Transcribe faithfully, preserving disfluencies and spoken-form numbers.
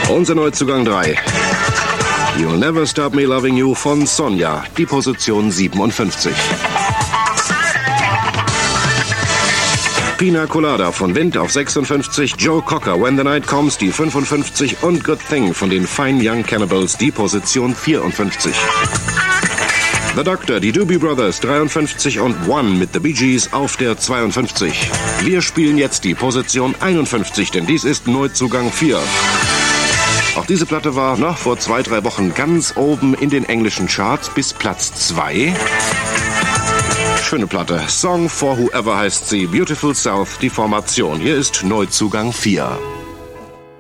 Unser Neuzugang drei. You'll Never Stop Me Loving You von Sonja, die Position siebenundfünfzig. Pina Colada von Wind auf sechsundfünfzig, Joe Cocker, When the Night Comes, die fünfundfünfzig und Good Thing von den Fine Young Cannibals, die Position vierundfünfzig. The Doctor, die Doobie Brothers, dreiundfünfzig und One mit The Bee Gees auf der zweiundfünfzig. Wir spielen jetzt die Position einundfünfzig, denn dies ist Neuzugang vier. Auch diese Platte war noch vor zwei, drei Wochen ganz oben in den englischen Charts bis Platz zwei. Schöne Platte. Song for Whoever heißt sie. Beautiful South, die Formation. Hier ist Neuzugang vier.